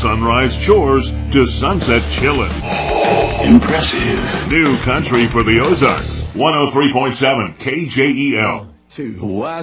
sunrise chores to sunset chillin'. Impressive. New country for the Ozarks. 103.7 KJEL. Two.